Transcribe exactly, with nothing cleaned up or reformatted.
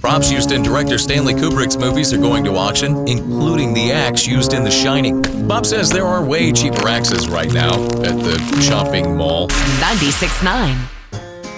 Props used in director Stanley Kubrick's movies are going to auction, including the axe used in The Shining. Bob says there are way cheaper axes right now at the shopping mall. ninety-six point nine